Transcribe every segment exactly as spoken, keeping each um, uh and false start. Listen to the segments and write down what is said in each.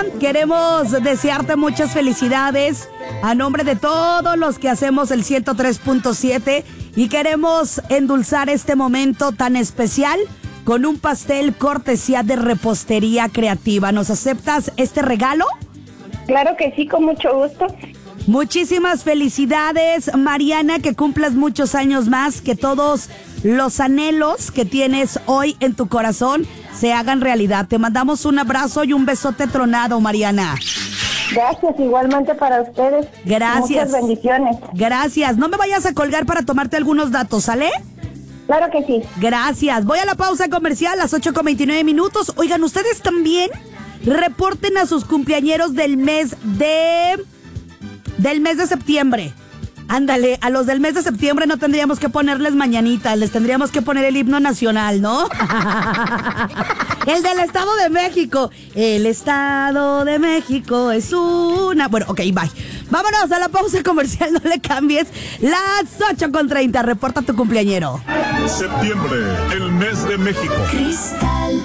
queremos desearte muchas felicidades a nombre de todos los que hacemos el ciento tres punto siete y queremos endulzar este momento tan especial con un pastel cortesía de Repostería Creativa. ¿Nos aceptas este regalo? Claro que sí, con mucho gusto. Muchísimas felicidades, Mariana, que cumplas muchos años más, que todos los anhelos que tienes hoy en tu corazón se hagan realidad. Te mandamos un abrazo y un besote tronado, Mariana. Gracias, igualmente para ustedes. Gracias. Muchas bendiciones. Gracias. No me vayas a colgar para tomarte algunos datos, ¿sale? Claro que sí. Gracias. Voy a la pausa comercial, las ocho con veintinueve minutos. Oigan, ustedes también reporten a sus cumpleañeros del mes de... del mes de septiembre. Ándale, a los del mes de septiembre no tendríamos que ponerles mañanitas, les tendríamos que poner el himno nacional, ¿no? El del Estado de México. El Estado de México es una... Bueno, ok, bye. Vámonos a la pausa comercial, no le cambies. Las ocho con treinta, reporta tu cumpleañero. Septiembre, el mes de México. Cristal.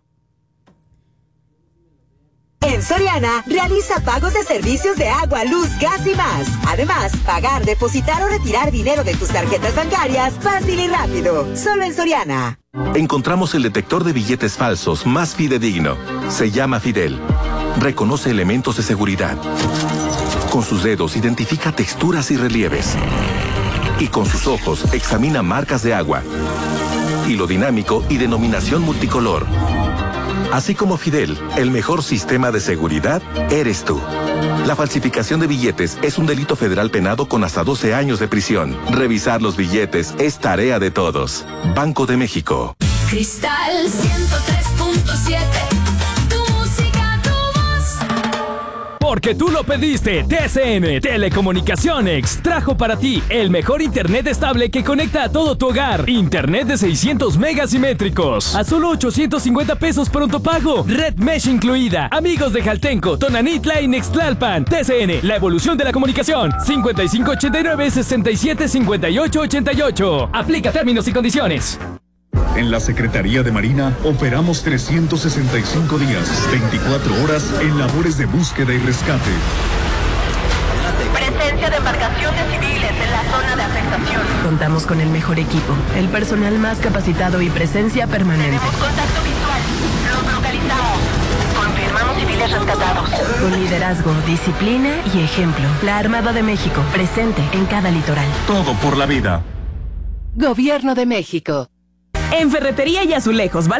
En Soriana, realiza pagos de servicios de agua, luz, gas y más. Además, pagar, depositar o retirar dinero de tus tarjetas bancarias fácil y rápido. Solo en Soriana. Encontramos el detector de billetes falsos más fidedigno. Se llama Fidel. Reconoce elementos de seguridad. Con sus dedos identifica texturas y relieves. Y con sus ojos examina marcas de agua. Hilo dinámico y denominación multicolor. Así como Fidel, el mejor sistema de seguridad eres tú. La falsificación de billetes es un delito federal penado con hasta doce años de prisión. Revisar los billetes es tarea de todos. Banco de México. Cristal ciento tres punto siete. Porque tú lo pediste, T C N Telecomunicaciones trajo para ti el mejor internet estable que conecta a todo tu hogar. Internet de seiscientos megas simétricos a solo ochocientos cincuenta pesos pronto pago. Red Mesh incluida. Amigos de Jaltenco, Tonanitla y Nextlalpan. T C N, la evolución de la comunicación. cincuenta y cinco ochenta y nueve, sesenta y siete, cincuenta y ocho ochenta y ocho. Aplica términos y condiciones. En la Secretaría de Marina operamos trescientos sesenta y cinco días, veinticuatro horas en labores de búsqueda y rescate. Presencia de embarcaciones civiles en la zona de afectación. Contamos con el mejor equipo, el personal más capacitado y presencia permanente. Tenemos contacto visual. Los localizamos. Confirmamos civiles rescatados. Con liderazgo, disciplina y ejemplo. La Armada de México, presente en cada litoral. Todo por la vida. Gobierno de México. En Ferretería y Azulejos